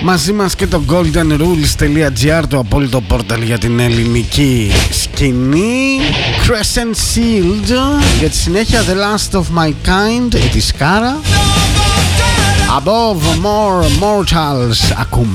Μαζί μας και το goldenrules.gr, το απόλυτο πόρταλ για την ελληνική σκηνή. Crescent Shield για τη συνέχεια, The Last of My Kind, η Σκάρα. Above More Mortals ακούμε.